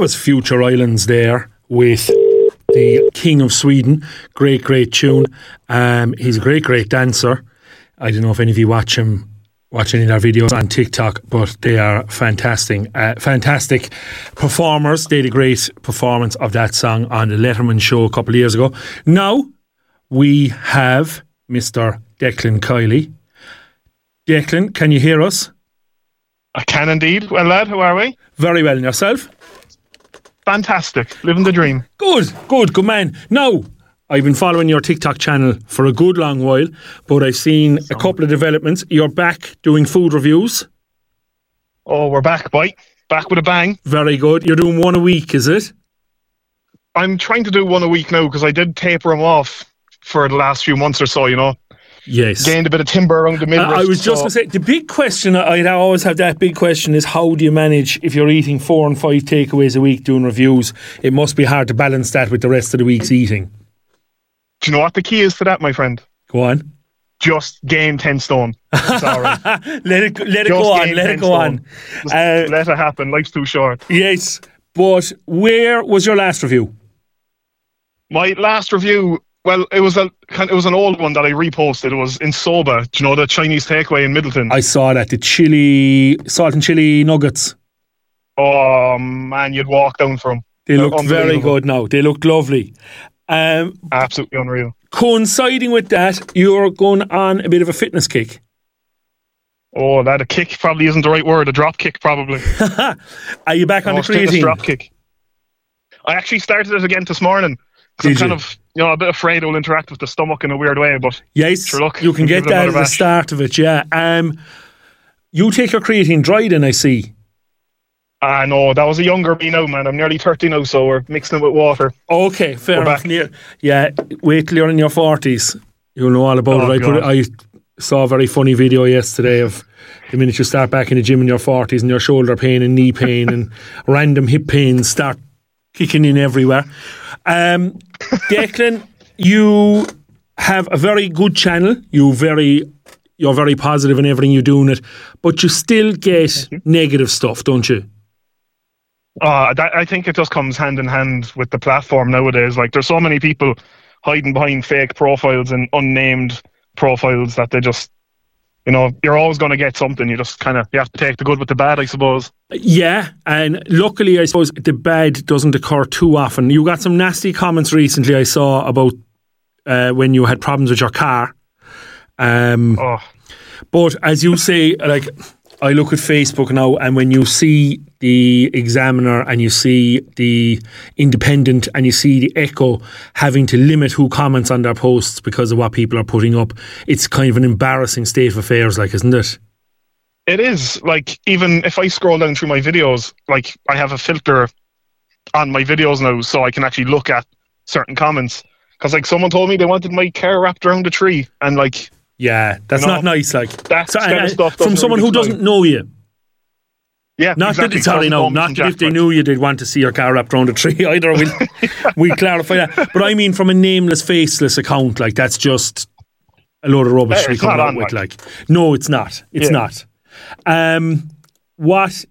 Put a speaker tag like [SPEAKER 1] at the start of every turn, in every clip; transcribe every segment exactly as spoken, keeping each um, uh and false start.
[SPEAKER 1] was Future Islands there with the King of Sweden. Great, great tune. Um, he's a great, great dancer. I don't know if any of you watch him, watch any of their videos on TikTok, but they are fantastic. Uh, fantastic performers. They had a great performance of that song on the Letterman show a couple of years ago. Now we have Mister Declan Kiley. Declan, can you hear us?
[SPEAKER 2] I can indeed. Well, lad, how are we?
[SPEAKER 1] Very well. And yourself?
[SPEAKER 2] Fantastic. Living the dream.
[SPEAKER 1] Good, good, good man. Now, I've been following your TikTok channel for a good long while, but I've seen a couple of developments. You're back doing food reviews.
[SPEAKER 2] Oh, we're back, boy. Back with a bang.
[SPEAKER 1] Very good. You're doing one a week, is it?
[SPEAKER 2] I'm trying to do one a week now because I did taper them off for the last few months or so, you know.
[SPEAKER 1] Yes.
[SPEAKER 2] Gained a bit of timber around the midriff.
[SPEAKER 1] Uh, I was just
[SPEAKER 2] so.
[SPEAKER 1] going to say, the big question, I always have that big question, is how do you manage if you're eating four and five takeaways a week doing reviews? It must be hard to balance that with the rest of the week's eating.
[SPEAKER 2] Do you know what the key is to that, my friend?
[SPEAKER 1] Go on.
[SPEAKER 2] Just gain ten stone. Sorry.
[SPEAKER 1] let it, let it go on. Let it go stone. on.
[SPEAKER 2] Uh, let it happen. Life's too short.
[SPEAKER 1] Yes. But where was your last review?
[SPEAKER 2] My last review... Well, it was a it was an old one that I reposted. It was in Soba. Do you know the Chinese takeaway in Middleton?
[SPEAKER 1] I saw that. The chili, salt and chili nuggets.
[SPEAKER 2] Oh, man, you'd walk down for them.
[SPEAKER 1] They looked very good now. They looked lovely. Um,
[SPEAKER 2] Absolutely unreal.
[SPEAKER 1] Coinciding with that, you're going on a bit of a fitness kick.
[SPEAKER 2] Oh, that a kick probably isn't the right word. A drop kick, probably.
[SPEAKER 1] Are you back on
[SPEAKER 2] oh,
[SPEAKER 1] the creatine?
[SPEAKER 2] Drop kick. I actually started it again this morning.
[SPEAKER 1] Did
[SPEAKER 2] I'm kind
[SPEAKER 1] you?
[SPEAKER 2] of, you know, a bit afraid it will interact with the stomach in a weird way, but
[SPEAKER 1] yes,
[SPEAKER 2] sure, look,
[SPEAKER 1] you can get that at the
[SPEAKER 2] bash.
[SPEAKER 1] start of it. Yeah. Um, you take your creatine dried, and I see.
[SPEAKER 2] Ah, uh, no, that was a younger me now, man. I'm nearly thirty now, so we're mixing it with water.
[SPEAKER 1] Okay, fair
[SPEAKER 2] we're
[SPEAKER 1] enough.
[SPEAKER 2] Back.
[SPEAKER 1] Yeah, wait till you're in your forties. You'll know all about
[SPEAKER 2] oh,
[SPEAKER 1] it. I, put it. I saw a very funny video yesterday of the minute you start back in the gym in your forties and your shoulder pain and knee pain and random hip pains start kicking in everywhere. Um, Declan, you have a very good channel. You very, you're very positive in everything you do in it, but you still get negative stuff, don't you?
[SPEAKER 2] Uh, that, I think it just comes hand in hand with the platform nowadays. Like, there's so many people hiding behind fake profiles and unnamed profiles that they just, you know, you're always going to get something. You just kind of, you have to take the good with the bad, I suppose.
[SPEAKER 1] Yeah, and luckily, I suppose, the bad doesn't occur too often. You got some nasty comments recently I saw about uh, when you had problems with your car. Um,
[SPEAKER 2] oh.
[SPEAKER 1] But as you say, like, I look at Facebook now, and when you see the Examiner and you see the Independent and you see the Echo having to limit who comments on their posts because of what people are putting up, it's kind of an embarrassing state of affairs, like, isn't it?
[SPEAKER 2] It is. Like, even if I scroll down through my videos, like, I have a filter on my videos now so I can actually look at certain comments. Because, like, someone told me they wanted my car wrapped around a tree, and, like...
[SPEAKER 1] Yeah, that's you know, not nice, like...
[SPEAKER 2] That
[SPEAKER 1] so,
[SPEAKER 2] kind
[SPEAKER 1] uh,
[SPEAKER 2] of stuff
[SPEAKER 1] from someone
[SPEAKER 2] really
[SPEAKER 1] who doesn't
[SPEAKER 2] fly.
[SPEAKER 1] know you.
[SPEAKER 2] Yeah,
[SPEAKER 1] not
[SPEAKER 2] exactly.
[SPEAKER 1] that, sorry, no, not that if they knew you, they'd want to see your car wrapped around a tree either. We'll, we clarify that. But I mean, from a nameless, faceless account, like, that's just a load of rubbish we come out with. Like, no, it's not. It's yeah. not. Um, what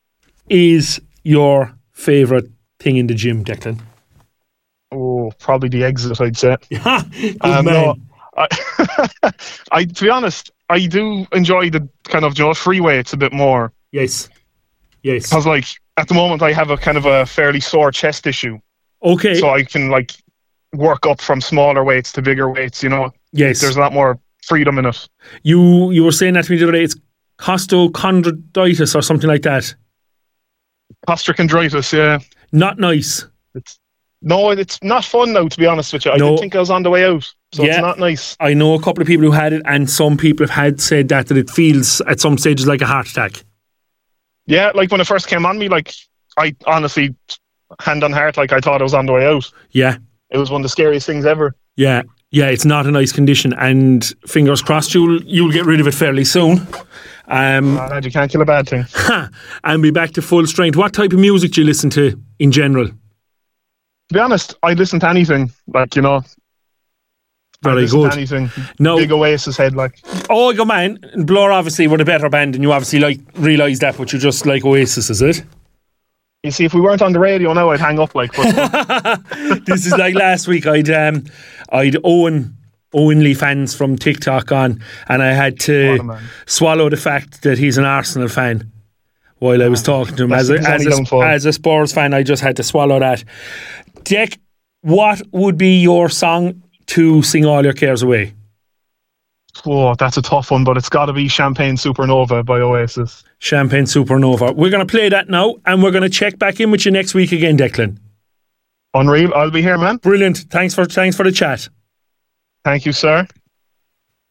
[SPEAKER 1] is your favourite thing in the gym, Declan?
[SPEAKER 2] Oh, probably the exit, I'd say.
[SPEAKER 1] Good
[SPEAKER 2] um,
[SPEAKER 1] man.
[SPEAKER 2] No, I, I, to be honest, I do enjoy the kind of, you know, free weights a bit more.
[SPEAKER 1] Yes. Yes.
[SPEAKER 2] Because, like, at the moment I have a kind of a fairly sore chest issue.
[SPEAKER 1] Okay.
[SPEAKER 2] So I can, like, work up from smaller weights to bigger weights, you know.
[SPEAKER 1] Yes.
[SPEAKER 2] There's a lot more freedom in it.
[SPEAKER 1] You you were saying that to me the other day, it's costochondritis or something like that.
[SPEAKER 2] Costochondritis, yeah.
[SPEAKER 1] Not nice.
[SPEAKER 2] It's No, it's not fun now, to be honest with you. I
[SPEAKER 1] no.
[SPEAKER 2] didn't think I was on the way out, so
[SPEAKER 1] yeah,
[SPEAKER 2] it's not nice.
[SPEAKER 1] I know a couple of people who had it, and some people have had said that, that it feels at some stages like a heart attack.
[SPEAKER 2] Yeah, like when it first came on me, like, I honestly, hand on heart, like, I thought I was on the way out.
[SPEAKER 1] Yeah.
[SPEAKER 2] It was one of the scariest things ever.
[SPEAKER 1] Yeah, yeah, it's not a nice condition, and fingers crossed you'll you'll get rid of it fairly soon. Um,
[SPEAKER 2] oh, you can't kill a bad thing.
[SPEAKER 1] And be back to full strength. What type of music do you listen to in general?
[SPEAKER 2] To be honest, I listen to anything. Like, you know,
[SPEAKER 1] very
[SPEAKER 2] I listen
[SPEAKER 1] good.
[SPEAKER 2] To anything.
[SPEAKER 1] No,
[SPEAKER 2] big Oasis head, like.
[SPEAKER 1] Oh, good man. Blur obviously were the better band, and you obviously like realise that, but you just like Oasis, is it?
[SPEAKER 2] You see, if we weren't on the radio now, I'd hang up like. But
[SPEAKER 1] this is like last week. I'd um, I'd Owen Owenly fans from TikTok on, and I had to swallow the fact that he's an Arsenal fan while I was talking to him. As a, as, a, as a Spurs fan, I just had to swallow that. Dick, what would be your song to sing all your cares away?
[SPEAKER 2] Oh, that's a tough one, but it's got to be Champagne Supernova by Oasis.
[SPEAKER 1] Champagne Supernova. We're going to play that now, and we're going to check back in with you next week again, Declan.
[SPEAKER 2] Unreal. I'll be here, man.
[SPEAKER 1] Brilliant. Thanks for thanks for the chat.
[SPEAKER 2] Thank you, sir.